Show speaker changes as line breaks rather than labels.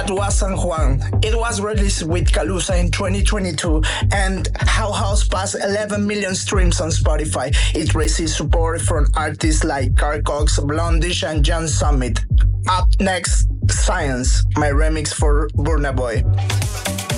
That was San Juan. It was released with Calusa in 2022, and How House passed 11 million streams on Spotify. It received support from artists like Carl Cox, Blondish, and Jan Summit. Up next, Science, my remix for Burna Boy.